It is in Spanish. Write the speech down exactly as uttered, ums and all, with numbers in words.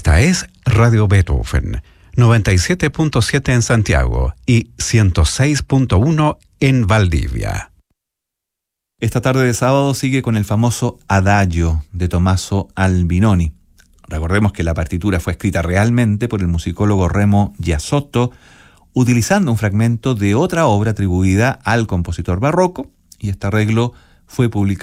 Esta es Radio Beethoven, noventa y siete punto siete en Santiago y ciento seis punto uno en Valdivia. Esta tarde de sábado sigue con el famoso Adagio de Tommaso Albinoni. Recordemos que la partitura fue escrita realmente por el musicólogo Remo Giasotto, utilizando un fragmento de otra obra atribuida al compositor barroco, y este arreglo fue publicado